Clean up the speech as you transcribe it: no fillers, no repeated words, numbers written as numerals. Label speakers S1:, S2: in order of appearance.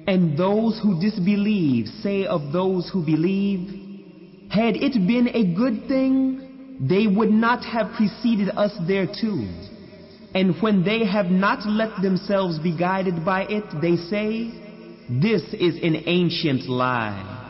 S1: And those who disbelieve say of those who believe, had it been a good thing, they would not have preceded us thereto. And when they have not let themselves be guided by it, they say, this is an ancient lie.